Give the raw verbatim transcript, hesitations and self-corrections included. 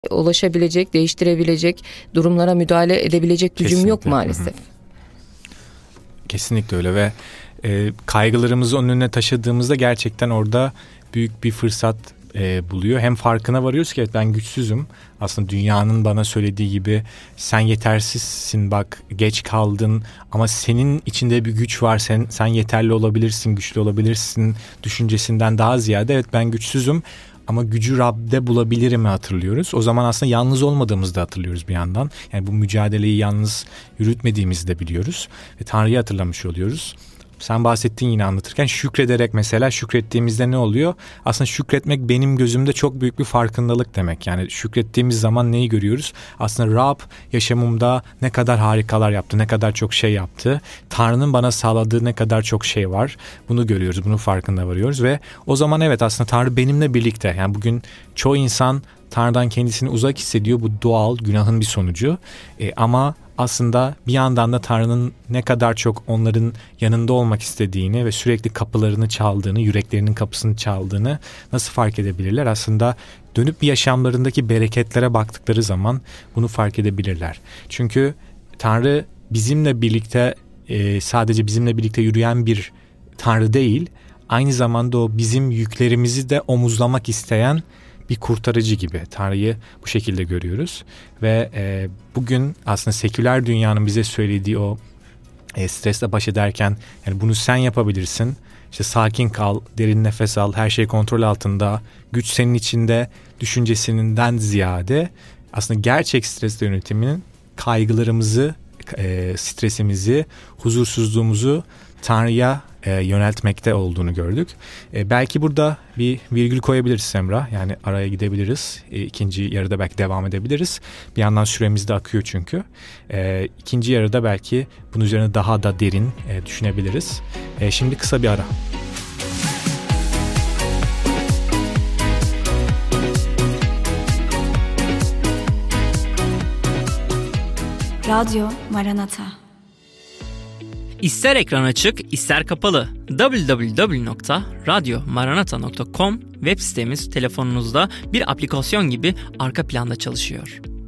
ulaşabilecek, değiştirebilecek, durumlara müdahale edebilecek gücüm Kesinlikle. yok maalesef. Hı hı. Kesinlikle öyle ve e, kaygılarımızı onun önüne taşıdığımızda gerçekten orada büyük bir fırsat e, buluyor. Hem farkına varıyoruz ki evet ben güçsüzüm. Aslında dünyanın bana söylediği gibi sen yetersizsin, bak geç kaldın ama senin içinde bir güç var. Sen sen yeterli olabilirsin, güçlü olabilirsin düşüncesinden daha ziyade evet ben güçsüzüm ama gücü Rab'de bulabilirim mi hatırlıyoruz. O zaman aslında yalnız olmadığımızı da hatırlıyoruz bir yandan. Yani bu mücadeleyi yalnız yürütmediğimizi de biliyoruz ve Tanrı'yı hatırlamış oluyoruz. Sen bahsettin yine anlatırken şükrederek mesela şükrettiğimizde ne oluyor? Aslında şükretmek benim gözümde çok büyük bir farkındalık demek. Yani şükrettiğimiz zaman neyi görüyoruz? Aslında Rab yaşamımda ne kadar harikalar yaptı, ne kadar çok şey yaptı. Tanrı'nın bana sağladığı ne kadar çok şey var. Bunu görüyoruz, bunun farkında varıyoruz ve o zaman evet aslında Tanrı benimle birlikte. Yani bugün çoğu insan Tanrı'dan kendisini uzak hissediyor. Bu doğal, günahın bir sonucu. E, ama aslında bir yandan da Tanrı'nın ne kadar çok onların yanında olmak istediğini ve sürekli kapılarını çaldığını, yüreklerinin kapısını çaldığını nasıl fark edebilirler? Aslında dönüp bir yaşamlarındaki bereketlere baktıkları zaman bunu fark edebilirler. Çünkü Tanrı bizimle birlikte e, sadece bizimle birlikte yürüyen bir Tanrı değil, aynı zamanda o bizim yüklerimizi de omuzlamak isteyen bir kurtarıcı gibi. Tanrı'yı bu şekilde görüyoruz ve e, bugün aslında seküler dünyanın bize söylediği o e, stresle baş ederken yani bunu sen yapabilirsin. İşte sakin kal, derin nefes al, her şey kontrol altında, güç senin içinde düşüncesinden ziyade aslında gerçek stres yönetiminin kaygılarımızı, e, stresimizi, huzursuzluğumuzu Tanrı'ya e, yöneltmekte olduğunu gördük. E, belki burada bir virgül koyabiliriz Semra. Yani araya gidebiliriz. E, ikinci yarıda belki devam edebiliriz. Bir yandan süremiz de akıyor çünkü. E, ikinci yarıda belki bunun üzerine daha da derin e, düşünebiliriz. E, şimdi kısa bir ara. Radyo Maranata. İster ekran açık, ister kapalı. double-u double-u double-u nokta radyo maranata nokta com web sitemiz telefonunuzda bir aplikasyon gibi arka planda çalışıyor.